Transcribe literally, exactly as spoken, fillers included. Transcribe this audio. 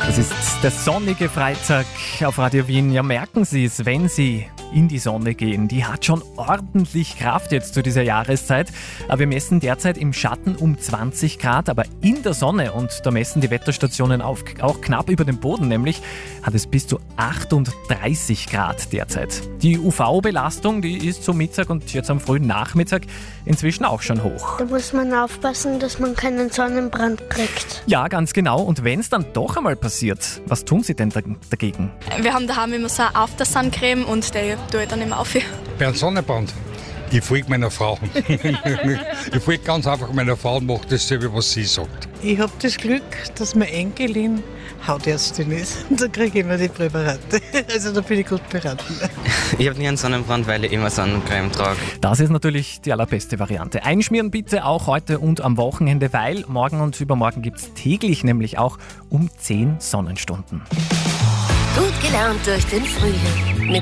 Das ist der sonnige Freitag auf Radio Wien. Ja, merken Sie es, wenn Sie in die Sonne gehen. Die hat schon ordentlich Kraft jetzt zu dieser Jahreszeit. Aber wir messen derzeit im Schatten um zwanzig Grad, aber in der Sonne, und da messen die Wetterstationen auf, auch knapp über dem Boden, nämlich hat es bis zu achtunddreißig Grad derzeit. Die U V-Belastung, die ist zum Mittag und jetzt am frühen Nachmittag inzwischen auch schon hoch. Da muss man aufpassen, dass man keinen Sonnenbrand kriegt. Ja, ganz genau. Und wenn es dann doch einmal passiert, was tun Sie denn dagegen? Wir haben daheim immer so eine After-Sun-Creme und die tue ich dann immer auf. Bei einem Sonnenbrand? Ich folge meiner Frau. Ich folge ganz einfach meiner Frau und mache dasselbe, was sie sagt. Ich habe das Glück, dass meine Enkelin Hautärztin ist. Und da kriege ich immer die Präparate. Also da bin ich gut beraten. Ich habe nie einen Sonnenbrand, weil ich immer Sonnencreme trage. Das ist natürlich die allerbeste Variante. Einschmieren bitte auch heute und am Wochenende, weil morgen und übermorgen gibt es täglich nämlich auch um zehn Sonnenstunden. Gut gelaunt durch den Frühling mit